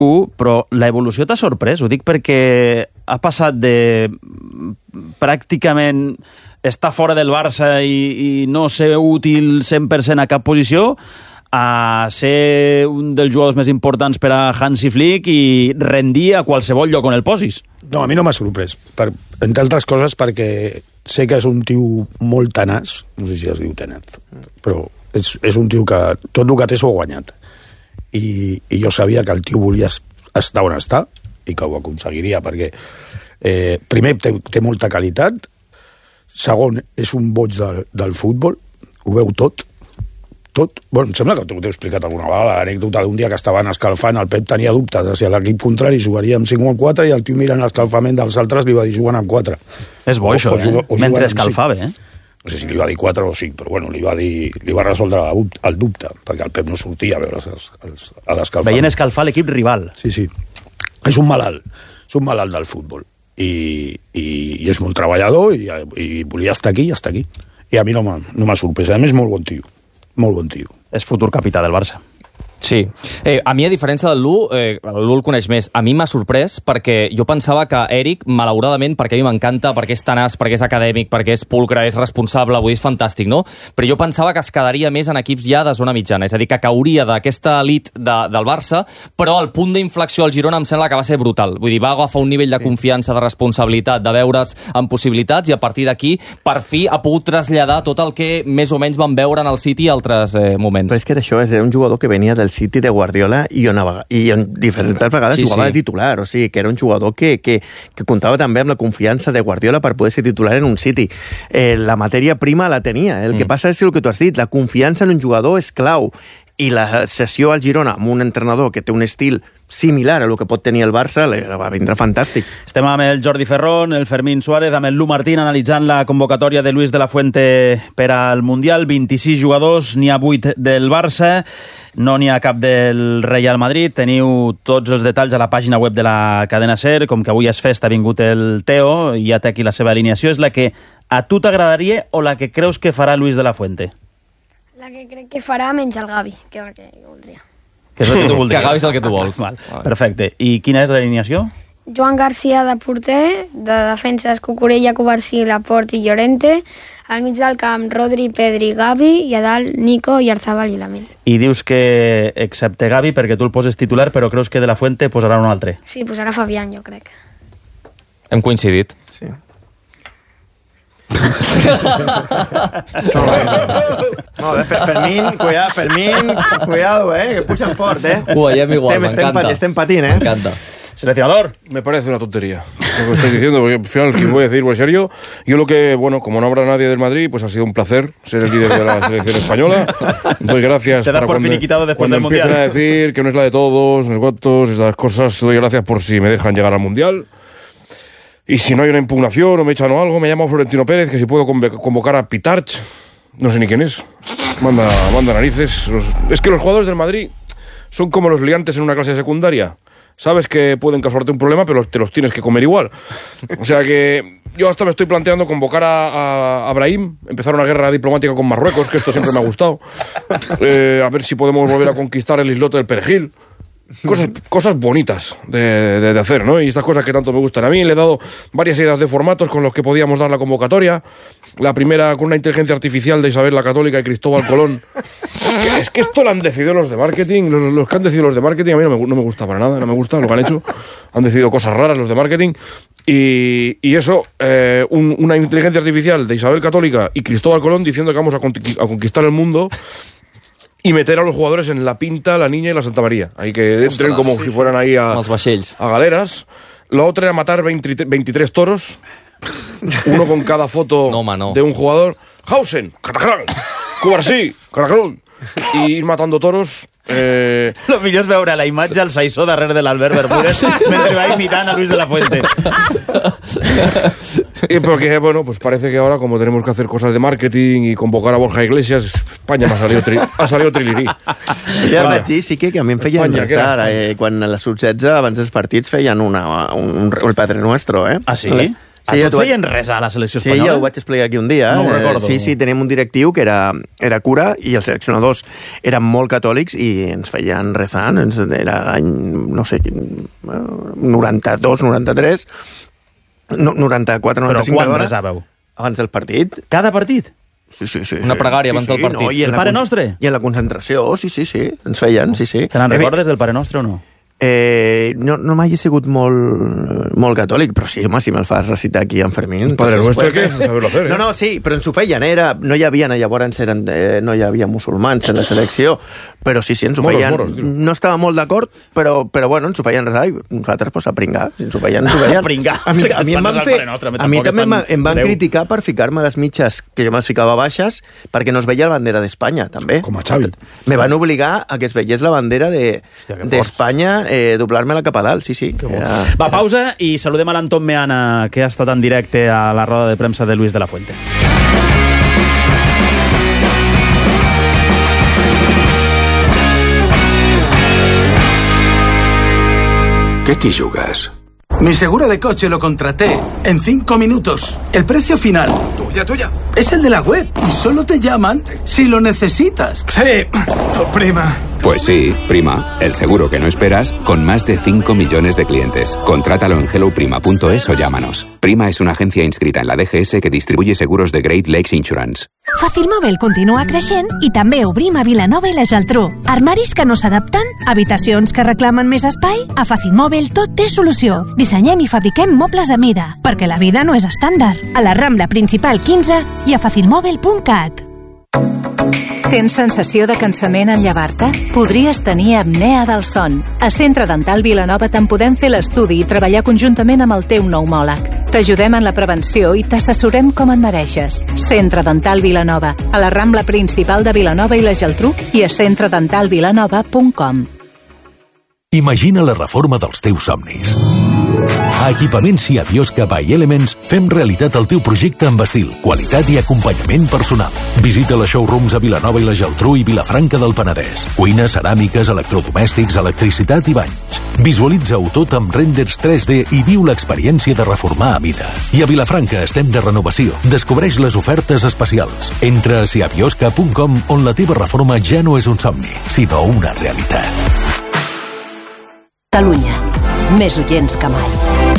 però l'evolució t'ha sorprès? Ho dic perquè ha passat de pràcticament estar fora del Barça i no ser útil 100% a cap posició a ser un dels jugadors més importants per a Hansi Flick i rendir a qualsevol lloc on el posis. No, a mi no m'ha sorprès. Entre altres coses perquè sé que és un tio molt tenaç, no sé si es diu tenaç, però és un tio que tot el que té s'ho ha guanyat. I jo sabia que el tio volia estar on està i que ho aconseguiria perquè primer té molta qualitat, segon, és un boig del futbol, ho veu tot. Bueno, em sembla que t'ho he explicat alguna vegada, l'anècdota d'un dia que estaven escalfant, el Pep tenia dubtes de si l'equip contrari jugaria amb 5 o 4 i el tio mirant l'escalfament dels altres li va dir jugant amb 4. És bo això, mentre escalfava, No sé si li va dir 4 o 5, però bueno, li va resoldre el dubte, perquè el Pep no sortia a veure a l'escalfament. Veient escalfar l'equip rival. Sí. És un malalt del futbol. I és molt treballador i volia estar aquí i està aquí. I a mi no m'ha sorprès. A més, molt bon tio. Molt bon tio. És futur capità del Barça. Sí. A mi, a diferència del Lu, l'Lu el coneix més. A mi m'ha sorprès perquè jo pensava que Eric, malauradament, perquè a mi m'encanta, perquè és tenaç, perquè és acadèmic, perquè és pulcre, és responsable, vull dir, és fantàstic, no? Però jo pensava que es quedaria més en equips ja de zona mitjana, és a dir, que cauria d'aquesta elit del Barça, però el punt d'inflexió al Girona em sembla que va ser brutal. Vull dir, va agafar un nivell de confiança, de responsabilitat, de veure's amb possibilitats, i a partir d'aquí, per fi, ha pogut traslladar tot el que més o menys van veure en el City i altres moments. Però és que això era un jugador que venia del City de Guardiola i on diferents vegades jugava de titular, o sigui, que era un jugador que comptava també amb la confiança de Guardiola per poder ser titular en un City. La matèria prima la tenia, el que passa és el que tu has dit, la confiança en un jugador és clau, i la sessió al Girona amb un entrenador que té un estil similar a el que pot tenir el Barça va vindre fantàstic. Estem amb el Jordi Ferrón, el Fermín Suárez, amb el Lu Martín analitzant la convocatòria de Luis de la Fuente per al Mundial. 26 jugadors, n'hi ha 8 del Barça, no n'hi ha cap del Real Madrid. Teniu tots els detalls a la pàgina web de la cadena SER. Com que avui és festa, ha vingut el Teo i ja té aquí la seva alineació. És la que a tu t'agradaria o la que creus que farà Luis de la Fuente? La que crec que farà menys el Gavi, que és el que jo voldria. Que és el que tu voldries. Que Gavi és el que tu vols. Val. Perfecte. I quina és l'alineació? Joan Garcia de porter, de defenses Cucurella, Covarsí, Laporte i Llorente, al mig del camp Rodri, Pedri, Gavi, i a dalt Nico, Oyarzabal i Lamine. I dius que, excepte Gavi, perquè tu el poses titular, però creus que de la Fuente posarà un altre? Sí, posarà Fabián, jo crec. Hem coincidit. Sí. Molt bé, Fermín, cuidado, que pujan fort, Ho veiem igual, m'encanta. Estem patint, M'encanta. Seleccionador. Me parece una tontería lo que estáis diciendo, porque al final, que voy a decir, en serio, yo lo que, bueno, como no habrá nadie del Madrid, pues ha sido un placer ser el líder de la selección española. Doy gracias Te das por finiquitado después del Mundial. Empiecen a decir que no es la de todos, no sé cuántos, estas cosas, doy gracias por si me dejan llegar al Mundial. Y si no hay una impugnación o me echan o algo, me llamo Florentino Pérez, que si puedo convocar a Pitarch, no sé ni quién es, manda narices. Es que los jugadores del Madrid son como los liantes en una clase secundaria. Sabes que pueden causarte un problema, pero te los tienes que comer igual. O sea que yo hasta me estoy planteando convocar a Brahim, empezar una guerra diplomática con Marruecos, que esto siempre me ha gustado. A ver si podemos volver a conquistar el islote del Perejil. Cosas bonitas de hacer, ¿no? Y estas cosas que tanto me gustan a mí. Le he dado varias ideas de formatos con los que podíamos dar la convocatoria. La primera con una inteligencia artificial de Isabel la Católica y Cristóbal Colón. Es que esto lo han decidido los de marketing. Los que han decidido los de marketing a mí no me gusta para nada. No me gusta lo que han hecho. Han decidido cosas raras los de marketing. Y eso, una inteligencia artificial de Isabel Católica y Cristóbal Colón diciendo que vamos a conquistar el mundo. Y meter a los jugadores en la Pinta, la Niña y la Santa María. Ahí que entren como si fueran ahí a galeras. La otra era matar 23 toros. Uno con cada foto de un jugador. Hausen, Catacrán, Covarsí, Caracrón. I ir matant toros. Lo millor és veure la imatge al Saissó darrere de l'Albert Bermúdez mentre va imitant a Luis de la Fuente. Porque, bueno, pues parece que ahora, como tenemos que hacer cosas de marketing y convocar a Borja Iglesias, Espanya m'ha salido trilirí. Ja vaig dir, sí que a mi em feien quan a les sub-16, abans dels partits, feien el Padre Nuestro, Ah, sí? Sí, et feien res a la selecció espanyola? Sí, ja ho vaig explicar aquí un dia. No ho recordo. Sí, teníem un directiu que era cura i els seleccionadors eren molt catòlics i ens feien rezant. Era l'any, no sé, 92, 93, 94, 95... Però quan rezàveu? Abans del partit. Cada partit? Sí. Una pregària abans del partit. No, el Pare Nostre? I en la concentració, sí. Ens feien, sí. Te n'en recordes del Pare Nostre o no? No mai he sigut molt catòlic, però sí, home, si me'l fas recitar aquí en Fermín... Padre Nuestro, ¿qué? Saberlo hacer, No, sí, però ens ho feien, no hi havia, llavors no hi havia musulmans en la selecció, però sí, ens ho feien. Moros, no estava molt d'acord, però bueno, ens ho feien resar i nosaltres, pues, a pringar. Ens ho feien. A pringar. A mi també em van criticar per ficar-me les mitges, que jo me'ls ficava baixes, perquè no es veia la bandera d'Espanya, també. Com a Xavi. Me van obligar a que es veiés la bandera d'Espanya, doblar-me-la cap a dalt, sí. Va, pausa i saludem a l'Anton Meana, que ha estat en directe a la roda de premsa de Luis de la Fuente. ¿Qué te jugas? Mi seguro de coche lo contraté en 5 minutos. El precio final. Tuya. Es el de la web y solo te llaman si lo necesitas. Sí, tu prima. Pues sí, Prima, el seguro que no esperas con más de 5 millones de clientes. Contrátalo en helloprima.es o llámanos. Prima es una agencia inscrita en la DGS que distribuye seguros de Great Lakes Insurance. Facilmòbil continua creixent i també obrim a Vilanova i la Geltrú. Armaris que no s'adapten, habitacions que reclamen més espai, a Facilmòbil tot té solució. Dissenyem i fabriquem mobles a mida, perquè la vida no és estàndard. A la Rambla Principal 15 i a facilmòbil.cat. Tens sensació de cansament en llevar-te? Podries tenir apnea del son. A Centre Dental Vilanova te'n podem fer l'estudi i treballar conjuntament amb el teu pneumòleg. T'ajudem en la prevenció i t'assessorem com et mereixes. Centre Dental Vilanova, a la Rambla Principal de Vilanova i la Geltrú i a centredentalvilanova.com. Imagina la reforma dels teus somnis. A Equipaments Cia Biosca by Elements fem realitat el teu projecte amb estil, qualitat i acompanyament personal. Visita les showrooms a Vilanova i la Geltrú i Vilafranca del Penedès. Cuines, ceràmiques, electrodomèstics, electricitat i banys. Visualitza-ho tot amb renders 3D i viu l'experiència de reformar a mida. I a Vilafranca estem de renovació. Descobreix les ofertes especials. Entra a ciabiosca.com, on la teva reforma ja no és un somni, sinó una realitat. Catalunya, més oients que mai.